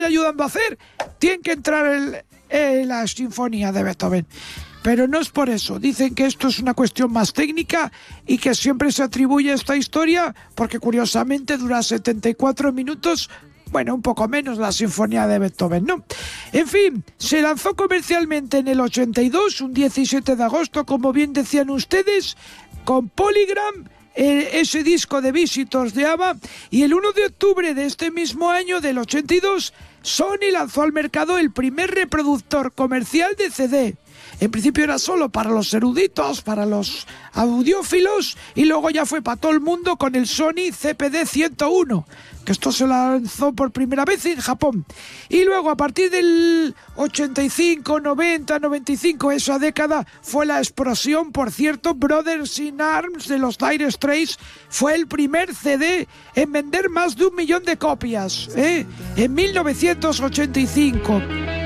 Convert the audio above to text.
ayudando a hacer, tiene que entrar la sinfonía de Beethoven. Pero no es por eso. Dicen que esto es una cuestión más técnica y que siempre se atribuye a esta historia porque curiosamente dura 74 minutos. Bueno, un poco menos la sinfonía de Beethoven, ¿no? En fin, se lanzó comercialmente en el 82, un 17 de agosto, como bien decían ustedes, con Polygram, ese disco de Visitors de ABBA, y el 1 de octubre de este mismo año, del 82, Sony lanzó al mercado el primer reproductor comercial de CD. En principio era solo para los eruditos, para los audiófilos, y luego ya fue para todo el mundo con el Sony CPD 101, que esto se lanzó por primera vez en Japón. Y luego a partir del 85, 90, 95, esa década fue la explosión. Por cierto, Brothers in Arms de los Dire Straits fue el primer CD en vender más de 1 millón de copias, en 1985.